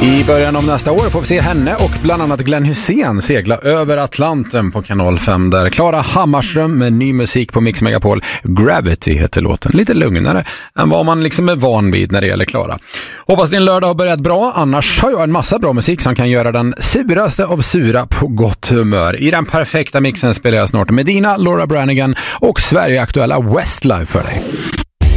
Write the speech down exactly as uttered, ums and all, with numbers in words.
I början av nästa år får vi se henne och bland annat Glenn Hussein segla över Atlanten på kanal fem där. Klara Hammarström med ny musik på Mix Megapol. Gravity heter låten. Lite lugnare än vad man liksom är van vid när det gäller Klara. Hoppas din lördag har börjat bra. Annars har jag en massa bra musik som kan göra den suraste av sura på gott humör. I den perfekta mixen spelar jag snart Medina, Laura Branigan och Sverige-aktuella Westlife för dig.